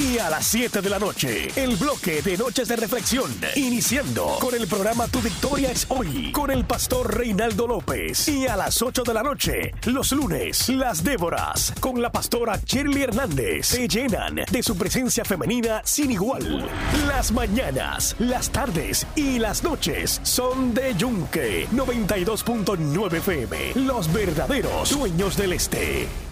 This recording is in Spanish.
Y a las 7 de la noche, el bloque de Noches de Reflexión, iniciando con el programa Tu Victoria es Hoy, con el pastor Reinaldo López. Y a las 8 de la noche, los lunes, las Déboras, con la pastora Shirley Hernández, se llenan de su presencia femenina sin igual. Las mañanas, las tardes y las noches son de Yunque 92.9 FM, los verdaderos dueños del este.